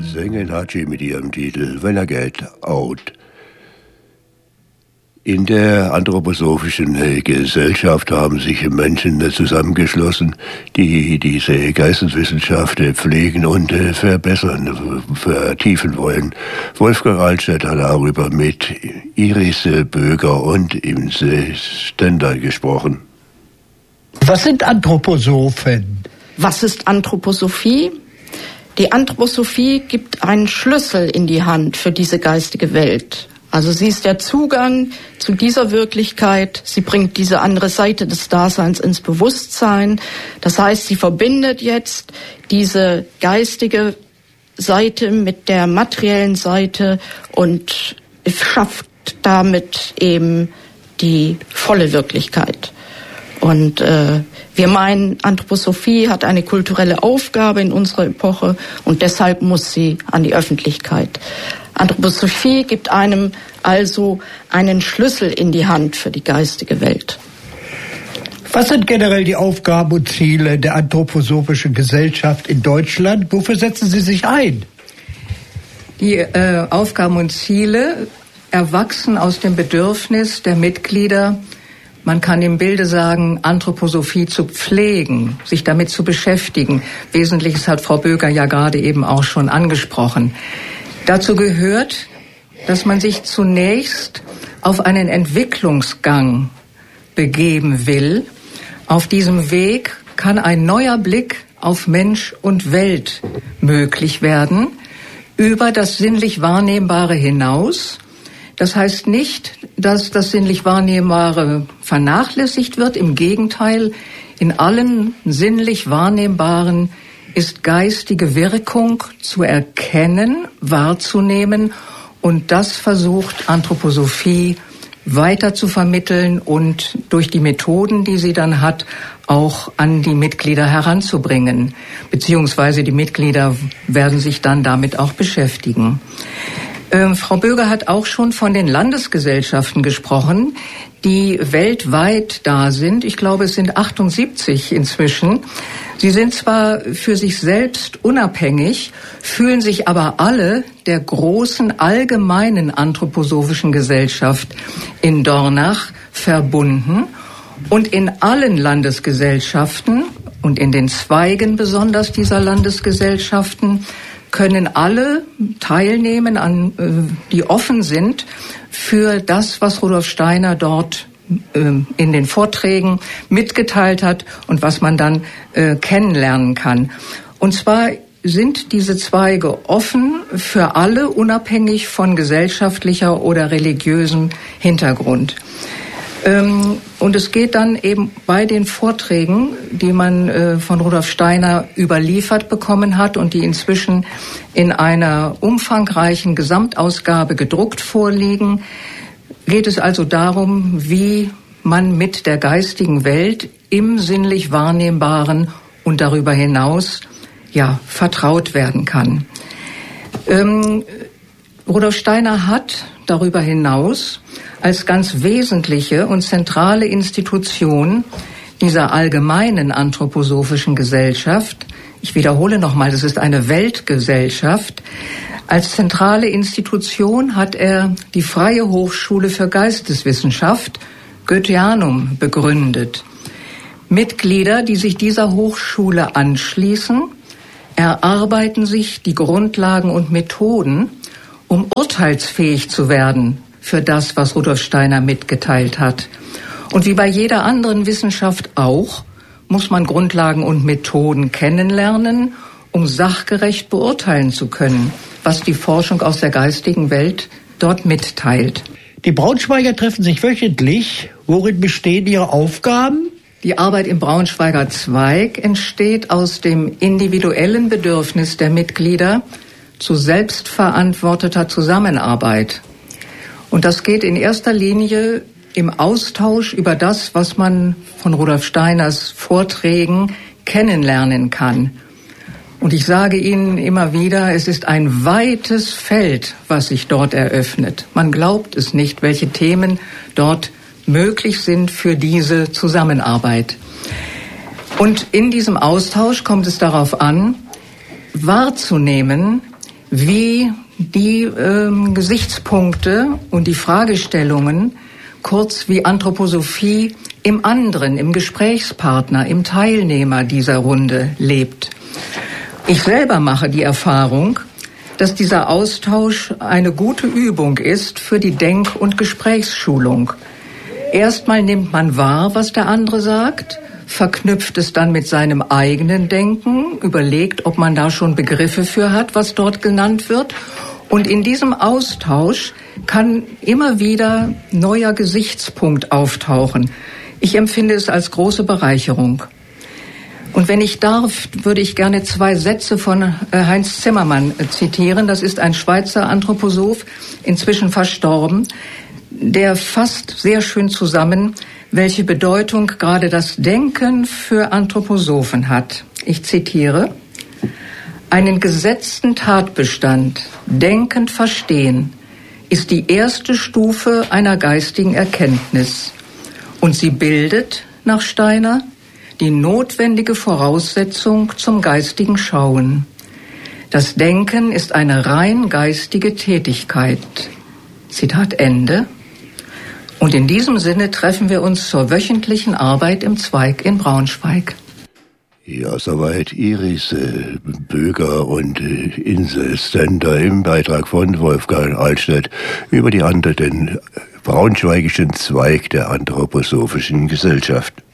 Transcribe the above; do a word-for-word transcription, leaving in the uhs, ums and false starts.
Singen Hatschi mit ihrem Titel Wenn er geht, out. In der anthroposophischen Gesellschaft haben sich Menschen zusammengeschlossen, die diese Geisteswissenschaft pflegen und verbessern, vertiefen wollen. Wolfgang Altstädt hat darüber mit Iris Böger und Imse Stender gesprochen. Was sind Anthroposophen? Was ist Anthroposophie? Die Anthroposophie gibt einen Schlüssel in die Hand für diese geistige Welt. Also sie ist der Zugang zu dieser Wirklichkeit. Sie bringt diese andere Seite des Daseins ins Bewusstsein. Das heißt, sie verbindet jetzt diese geistige Seite mit der materiellen Seite und schafft damit eben die volle Wirklichkeit. Und äh, wir meinen, Anthroposophie hat eine kulturelle Aufgabe in unserer Epoche und deshalb muss sie an die Öffentlichkeit. Anthroposophie gibt einem also einen Schlüssel in die Hand für die geistige Welt. Was sind generell die Aufgaben und Ziele der anthroposophischen Gesellschaft in Deutschland? Wofür setzen Sie sich ein? Die äh, Aufgaben und Ziele erwachsen aus dem Bedürfnis der Mitglieder, man kann im Bilde sagen, Anthroposophie zu pflegen, sich damit zu beschäftigen. Wesentliches hat Frau Böger ja gerade eben auch schon angesprochen. Dazu gehört, dass man sich zunächst auf einen Entwicklungsgang begeben will. Auf diesem Weg kann ein neuer Blick auf Mensch und Welt möglich werden, über das sinnlich Wahrnehmbare hinaus. Das heißt nicht, dass das sinnlich Wahrnehmbare vernachlässigt wird. Im Gegenteil, in allen sinnlich Wahrnehmbaren ist geistige Wirkung zu erkennen, wahrzunehmen. Und das versucht Anthroposophie weiter zu vermitteln und durch die Methoden, die sie dann hat, auch an die Mitglieder heranzubringen. Beziehungsweise die Mitglieder werden sich dann damit auch beschäftigen. Ähm, Frau Böger hat auch schon von den Landesgesellschaften gesprochen, die weltweit da sind. Ich glaube, es sind achtundsiebzig inzwischen. Sie sind zwar für sich selbst unabhängig, fühlen sich aber alle der großen allgemeinen anthroposophischen Gesellschaft in Dornach verbunden. Und in allen Landesgesellschaften und in den Zweigen besonders dieser Landesgesellschaften können alle teilnehmen, an, äh, die offen sind für das, was Rudolf Steiner dort äh, in den Vorträgen mitgeteilt hat und was man dann äh, kennenlernen kann. Und zwar sind diese Zweige offen für alle, unabhängig von gesellschaftlicher oder religiösem Hintergrund. Ähm, und es geht dann eben bei den Vorträgen, die man äh, von Rudolf Steiner überliefert bekommen hat und die inzwischen in einer umfangreichen Gesamtausgabe gedruckt vorliegen, geht es also darum, wie man mit der geistigen Welt im sinnlich Wahrnehmbaren und darüber hinaus ja vertraut werden kann. Ähm, Rudolf Steiner hat darüber hinaus als ganz wesentliche und zentrale Institution dieser allgemeinen anthroposophischen Gesellschaft, ich wiederhole nochmal, das ist eine Weltgesellschaft, als zentrale Institution hat er die Freie Hochschule für Geisteswissenschaft, Goetheanum, begründet. Mitglieder, die sich dieser Hochschule anschließen, erarbeiten sich die Grundlagen und Methoden, um urteilsfähig zu werden für das, was Rudolf Steiner mitgeteilt hat. Und wie bei jeder anderen Wissenschaft auch, muss man Grundlagen und Methoden kennenlernen, um sachgerecht beurteilen zu können, was die Forschung aus der geistigen Welt dort mitteilt. Die Braunschweiger treffen sich wöchentlich. Worin bestehen ihre Aufgaben? Die Arbeit im Braunschweiger Zweig entsteht aus dem individuellen Bedürfnis der Mitglieder zu selbstverantworteter Zusammenarbeit. Und das geht in erster Linie im Austausch über das, was man von Rudolf Steiners Vorträgen kennenlernen kann. Und ich sage Ihnen immer wieder, es ist ein weites Feld, was sich dort eröffnet. Man glaubt es nicht, welche Themen dort möglich sind für diese Zusammenarbeit. Und in diesem Austausch kommt es darauf an, wahrzunehmen, wie die ähm, Gesichtspunkte und die Fragestellungen, kurz wie Anthroposophie, im anderen, im Gesprächspartner, im Teilnehmer dieser Runde lebt. Ich selber mache die Erfahrung, dass dieser Austausch eine gute Übung ist für die Denk- und Gesprächsschulung. Erstmal nimmt man wahr, was der andere sagt, verknüpft es dann mit seinem eigenen Denken, überlegt, ob man da schon Begriffe für hat, was dort genannt wird. Und in diesem Austausch kann immer wieder neuer Gesichtspunkt auftauchen. Ich empfinde es als große Bereicherung. Und wenn ich darf, würde ich gerne zwei Sätze von Heinz Zimmermann zitieren. Das ist ein Schweizer Anthroposoph, inzwischen verstorben. Der fasst sehr schön zusammen, welche Bedeutung gerade das Denken für Anthroposophen hat. Ich zitiere: Einen gesetzten Tatbestand, denkend verstehen, ist die erste Stufe einer geistigen Erkenntnis. Und sie bildet, nach Steiner, die notwendige Voraussetzung zum geistigen Schauen. Das Denken ist eine rein geistige Tätigkeit. Zitat Ende. Und in diesem Sinne treffen wir uns zur wöchentlichen Arbeit im Zweig in Braunschweig. Ja, soweit Iris äh, Böger und äh, Insel Stender im Beitrag von Wolfgang Altstädt über die andere, den braunschweigischen Zweig der Anthroposophischen Gesellschaft.